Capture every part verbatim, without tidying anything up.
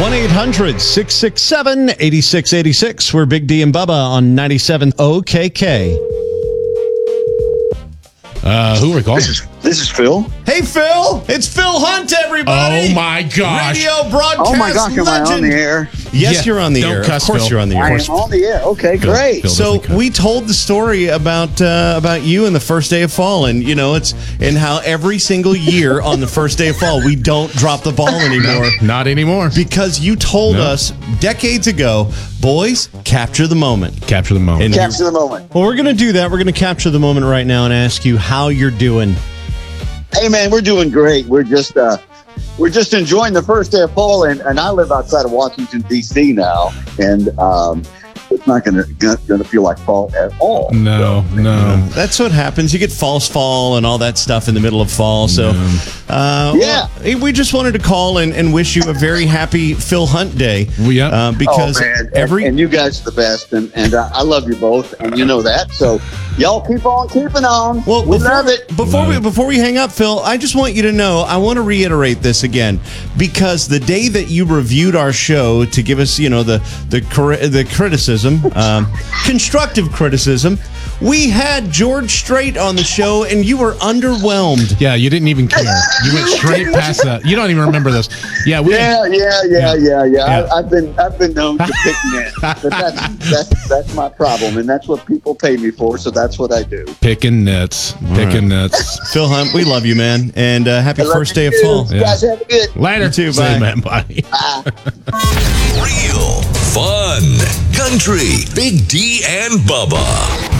one eight hundred six six seven eight six eight six. We're Big D and Bubba on ninety-seven O K K. Uh, who are we calling? This is, this is Phil. Hey, Phil. It's Phil Hunt, everybody. Oh, my gosh. Radio broadcast Oh, my gosh, am legend. I on the air? Yes, Yeah, you're on the don't air. Of cuss, course Phil. you're on the air. I am on the air. Okay, Phil, great. Phil. So doesn't cut. we told the story about uh, about you and the first day of fall, and you know it's and how every single year on the first day of fall we don't drop the ball anymore Not anymore. because you told No. us decades ago, boys, capture the moment. Capture the moment. And- Capture the moment. Well, we're going to do that. We're going to capture the moment right now and ask you how you're doing. Hey, man, we're doing great. We're just uh, we're just enjoying the first day of fall, and, and I live outside of Washington, D C now, and um, it's not going to going to feel like fall at all. no, no. That's what happens. You get false fall and all that stuff in the middle of fall. So, uh, Yeah. well, we just wanted to call and, and wish you a very happy Phil Hunt Day. Well, yeah. Uh, because oh, man. every and, and you guys are the best, and, and uh, I love you both, and you know that. So y'all keep on keeping on. Well, we before, love it. Before Love we it. before we hang up, Phil, I just want you to know. I want to reiterate this again because the day that you reviewed our show to give us, you know, the the cri- the criticism, um, constructive criticism, we had George Strait on the show, and you were underwhelmed. Yeah, you didn't even care. You went straight past that. You don't even remember this. Yeah, we. Yeah, yeah, yeah, yeah, yeah. Yeah. I, I've been I've been known to pick nits, but that's, that's that's my problem, and that's what people pay me for. So that's what I do. Picking nits. Picking nits. Phil Hunt, we love you, man, and uh, happy I love first you day of too. fall. You guys have a good. Later. You too, Say, bye. man, bye. Real fun country. Big D and Bubba.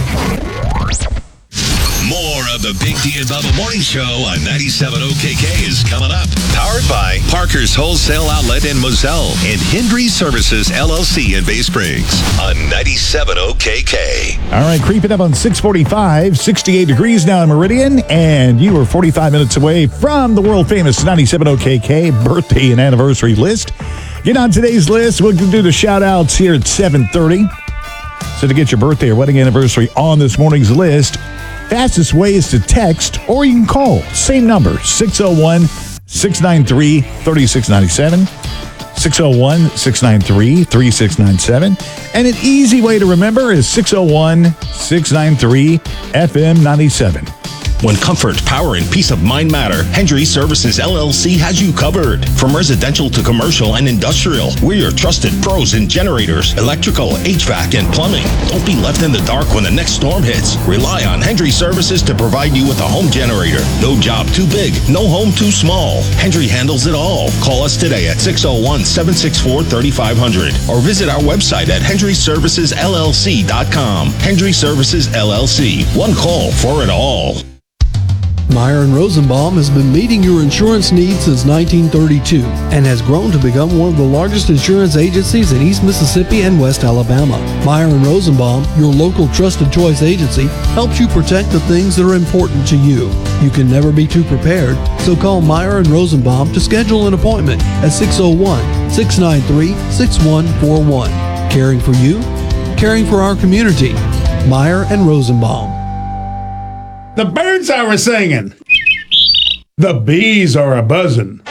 More of the Big D and Bubba Morning Show on ninety-seven O K K is coming up. Powered by Parker's Wholesale Outlet in Moselle and Hendry Services L L C in Bay Springs on ninety-seven O K K. All right, creeping up on six forty-five, sixty-eight degrees now in Meridian, and you are forty-five minutes away from the world-famous ninety-seven O K K birthday and anniversary list. Get on today's list. We'll do the shout-outs here at seven thirty. So to get your birthday or wedding anniversary on this morning's list, fastest way is to text or you can call. Same number, six oh one, six nine three, three six nine seven. six oh one, six nine three, three six nine seven. And an easy way to remember is six oh one, six nine three, F M ninety-seven. When comfort, power, and peace of mind matter, Hendry Services L L C has you covered. From residential to commercial and industrial, we're your trusted pros in generators, electrical, H V A C, and plumbing. Don't be left in the dark when the next storm hits. Rely on Hendry Services to provide you with a home generator. No job too big, no home too small. Hendry handles it all. Call us today at six oh one, seven six four, three five zero zero or visit our website at hendry services l l c dot com. Hendry Services L L C. One call for it all. Meyer and Rosenbaum has been meeting your insurance needs since nineteen thirty-two and has grown to become one of the largest insurance agencies in East Mississippi and West Alabama. Meyer and Rosenbaum, your local trusted choice agency, helps you protect the things that are important to you. You can never be too prepared, so call Meyer and Rosenbaum to schedule an appointment at six oh one, six nine three, six one four one. Caring for you, caring for our community. Meyer and Rosenbaum. The birds are a singing. The bees are a buzzing.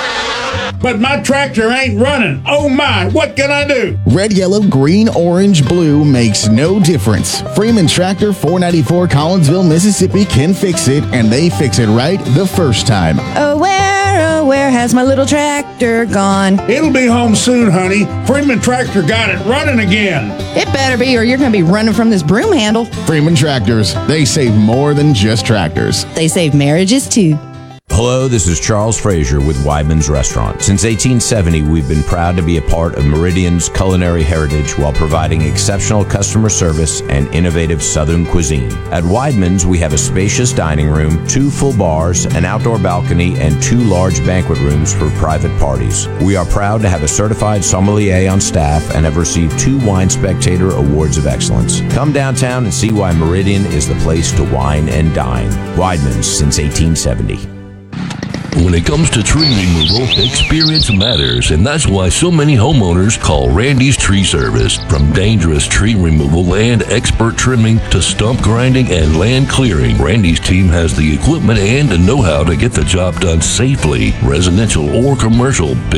But my tractor ain't running. Oh my, what can I do? Red, yellow, green, orange, blue makes no difference. Freeman Tractor, four ninety-four Collinsville, Mississippi can fix it, and they fix it right the first time. Oh, where, oh, where has my little tractor gone? It'll be home soon, honey. Freeman Tractor got it running again. It better be, or you're going to be running from this broom handle. Freeman Tractors, they save more than just tractors. They save marriages, too. Hello, this is Charles Frazier with Weidman's Restaurant. Since eighteen seventy, we've been proud to be a part of Meridian's culinary heritage while providing exceptional customer service and innovative Southern cuisine. At Weidman's, we have a spacious dining room, two full bars, an outdoor balcony, and two large banquet rooms for private parties. We are proud to have a certified sommelier on staff and have received two Wine Spectator Awards of Excellence. Come downtown and see why Meridian is the place to wine and dine. Weidman's since eighteen seventy. When it comes to tree removal, experience matters, and that's why so many homeowners call Randy's Tree Service. From dangerous tree removal and expert trimming to stump grinding and land clearing, Randy's team has the equipment and the know-how to get the job done safely, residential or commercial.